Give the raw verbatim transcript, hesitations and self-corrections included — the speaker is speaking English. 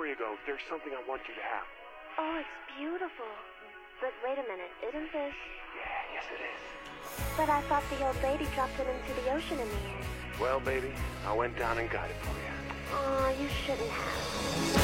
you go, there's something I want you to have. Oh, it's beautiful. But wait a minute, isn't this... Yeah, yes it is. But I thought the old lady dropped it into the ocean in the end. Well, baby, I went down and got it for you. Aw, you shouldn't have.